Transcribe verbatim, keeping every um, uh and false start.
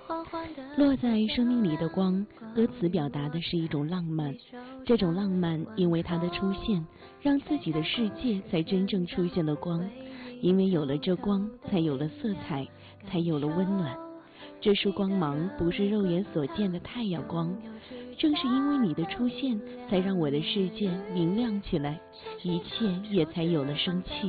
落在生命里的光，歌词表达的是一种浪漫。这种浪漫，因为它的出现，让自己的世界才真正出现了光。因为有了这光，才有了色彩，才有了温暖。这束光芒不是肉眼所见的太阳光，正是因为你的出现，才让我的世界明亮起来，一切也才有了生气。